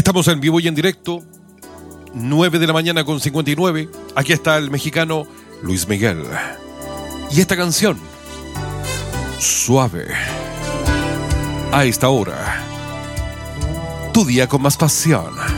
Estamos en vivo y en directo, 9 de la mañana con 59. Aquí está el mexicano Luis Miguel. Y esta canción, Suave. A esta hora, tu día con más pasión.